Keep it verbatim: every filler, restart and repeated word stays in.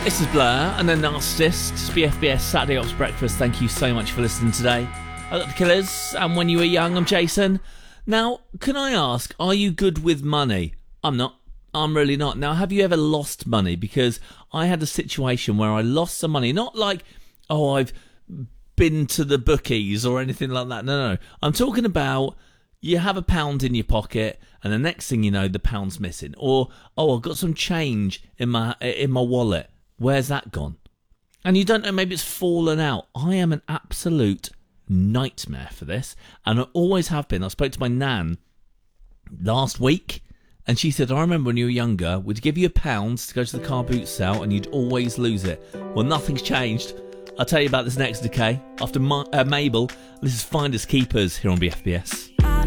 This is Blur and the Narcissists, B F B S Saturday Ops Breakfast. Thank you so much for listening today. I got the Killers, and When You Were Young, I'm Jason. Now, can I ask, are you good with money? I'm not. I'm really not. Now, have you ever lost money? Because I had a situation where I lost some money. Not like, oh, I've been to the bookies or anything like that. No, no, no. I'm talking about you have a pound in your pocket and the next thing you know, the pound's missing. Or, oh, I've got some change in my in my wallet. Where's that gone? And you don't know, maybe it's fallen out. I am an absolute nightmare for this, and I always have been. I spoke to my nan last week, and she said, I remember when you were younger, we'd give you a pound to go to the car boot sale, and you'd always lose it. Well, nothing's changed. I'll tell you about this next decay after Ma- uh, Mabel. This is Finders Keepers here on B F B S.